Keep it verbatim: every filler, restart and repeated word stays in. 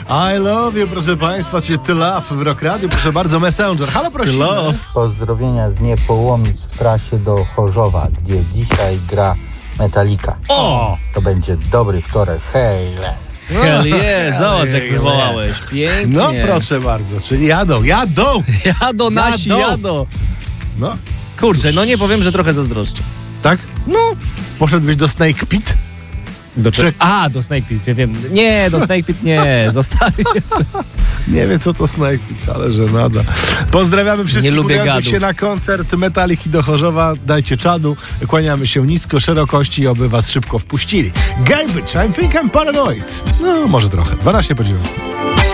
I love you, proszę państwa, czyli Ty Love w Rock Radio. Proszę bardzo, Messenger. Halo, prosimy. Ty love. Pozdrowienia z Niepołomic w trasie do Chorzowa, gdzie dzisiaj gra Metallica. O! To będzie dobry wtorek. Hej, le. Hell yeah, zobacz jak Hell wywołałeś. Pięknie. No proszę bardzo, czyli jadą, jadą. Jadą nasi, Jadą. jadą. No, Kurczę, no nie powiem, że trochę zazdroszczę. tak? No. Poszedłeś do Snake Pit? Do Czy- A, do Snake Pit, ja wiem. Nie, do Snake Pit nie, za stary jestem. Nie wiem, co to Snake Pit, ale żenada. Pozdrawiamy wszystkich Nie lubię udających gadów. się na koncert Metaliki do Chorzowa. Dajcie czadu. Kłaniamy się nisko, szerokości, oby was szybko wpuścili. Garbage, I'm think I'm paranoid. No, może trochę. dwanaście po dziewiątej.